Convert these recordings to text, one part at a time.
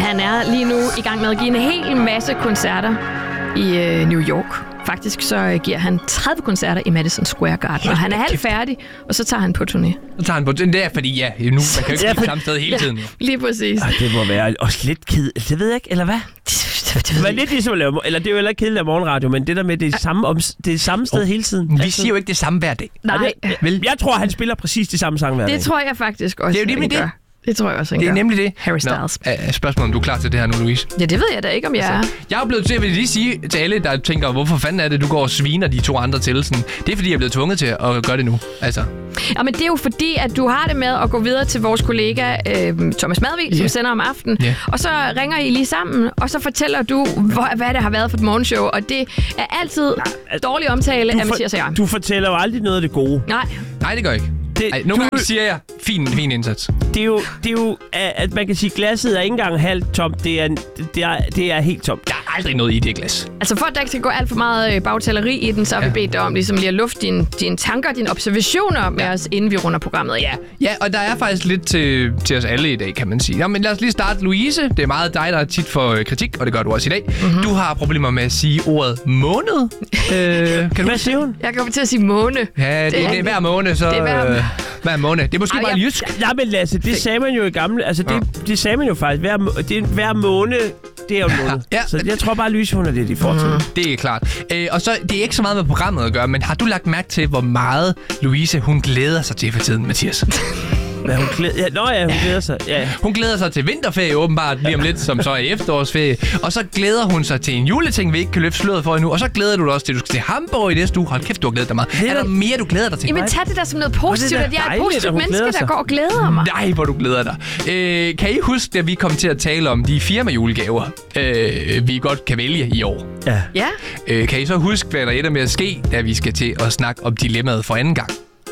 Han er lige nu i gang med at give en hel masse koncerter i New York. Faktisk så giver han 30 koncerter i Madison Square Garden, og han er halvt færdig, og så tager han på turné. Det er fordi, nu man kan jo ikke blive samme sted hele tiden. Lige præcis. Det må være også lidt kedeligt. Det ved jeg ikke, eller hvad? Det var lidt ligesom at lave, eller det er jo heller ikke kedeligt af morgenradio, men det der med det samme sted hele tiden. Vi siger jo ikke det samme hver dag. Nej. Jeg tror, han spiller præcis de samme sange hver dag. Det tror jeg faktisk også. Det er jo det med det. Det tror jeg også, han Det er gør. nemlig det. Harry Styles. Spørgsmålet, om du er klar til det her nu, Louise? Ja, det ved jeg da ikke, om jeg er. Jeg er blevet til at lige sige til alle, der tænker, hvorfor fanden er det, du går og sviner de 2 andre til? Sådan. Det er, fordi jeg er blevet tvunget til at gøre det nu. Altså. Ja, men det er jo fordi, at du har det med at gå videre til vores kollega Thomas Madvig, som sender om aftenen. Yeah. Og så ringer I lige sammen, og så fortæller du, hvad det har været for et morgenshow. Og det er altid dårlig omtale af Mathias og jeg. Du fortæller jo aldrig noget af det gode. Nej, det gør jeg ikke. Nogle gange siger jeg, fin indsats. Det er jo, at man kan sige, glasset er ikke engang halvt tomt. Det er helt tomt. Der er aldrig noget i det glas. Altså for at der ikke skal gå alt for meget bagtaleri i den, så har vi bedt dig om ligesom lige at lufte dine tanker, dine observationer med os, inden vi runder programmet. Ja, og der er faktisk lidt til os alle i dag, kan man sige. Ja, men lad os lige starte, Louise. Det er meget dig, der er tit for kritik, og det gør du også i dag. Mm-hmm. Du har problemer med at sige ordet måned. Hvad siger hun? Jeg kommer til at sige måne. Ja, det er hver måned, så... Hver måned. Det er måske bare jysk. Ja, men Lasse, det sagde man jo i gamle... Altså, det sagde man jo faktisk. Hver måned, det er jo en måned. Ja. Så jeg tror bare, Louise, hun er lidt i fortiden. Det er klart. Og så, det er ikke så meget med programmet at gøre, men har du lagt mærke til, hvor meget Louise, hun glæder sig til for tiden, Mathias? Hvad, hun glæder sig. Ja. Hun glæder sig til vinterferie åbenbart lige om lidt, som så er efterårsferie. Og så glæder hun sig til en juleting, vi ikke kan løfte sløret for endnu. Og så glæder du dig også til, at du skal til Hamburg i næste uge. Hold kæft, du har glædet dig meget. Er der mere, du glæder dig til? Jamen tag det der som noget positivt, at jeg er et positivt menneske, der går og glæder mig. Nej, hvor du glæder dig. Kan I huske, at vi kom til at tale om de firmajulegaver, vi godt kan vælge i år? Ja. Kan I så huske, hvad der ender med at ske, da vi skal til at snakke om dilemmaet for anden gang?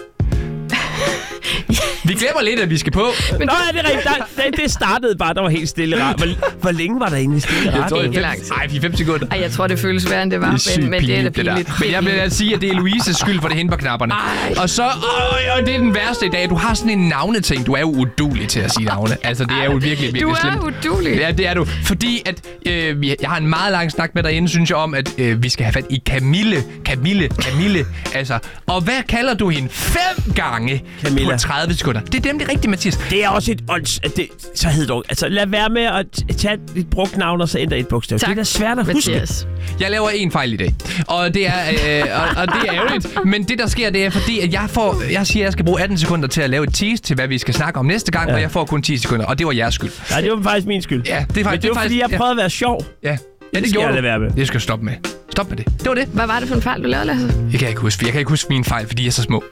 Vi glemmer lidt, at vi skal på. Men det er rigtigt. Det startede bare, der var helt stille. Hvor længe var der egentlig stille? Jeg tror, 5 sekunder. Ej, jeg tror, det føles værre, end det var. Men det er da pinligt. Men jeg vil altså sige, at det er Louises skyld for det henne på knapperne. Og så, og det er den værste i dag. Du har sådan en navneting. Du er jo uduelig til at sige navne. Altså, det er jo virkelig slemt. Du er uduelig. Ja, det er du. Fordi at jeg har en meget lang snak med derinde, synes jeg om, at vi skal have fat i Camille. Altså, og hvad kalder du hende 5 gange Camilla på 30 sekunder? Det er nemlig rigtigt, Mathias. Det er også et så hed dog. Altså, lad være med at tage et brugt navn og så ændre et bogstav. Tak, det er da svært at huske. Mathias. Jeg laver en fejl i dag. Og det er og det er ærgerligt. Men det, der sker, det er fordi, at jeg siger, at jeg skal bruge 18 sekunder til at lave et tease til, hvad vi skal snakke om næste gang, og jeg får kun 10 sekunder. Og det var jeres skyld. Nej, det var faktisk min skyld. Ja, det var fordi, jeg prøvede at være sjov. Ja, det gjorde du. Være med. Det skal du stoppe med. Stop med det. Det var det. Hvad var det for en fejl, du lavede, Lasse? Jeg kan ikke huske mine fejl, fordi jeg er så små.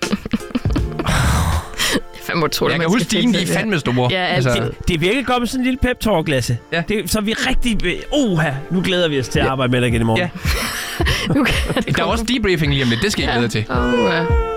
Jeg kan huske dine, de er fandme store. Ja, altså. Det er virkelig kommet sådan en lille pep-talk, Lasse. Ja. Så vi rigtig... nu glæder vi os til at arbejde med dig igen i morgen. Ja. Der er også debriefing lige om lidt. Det skal I glæde til.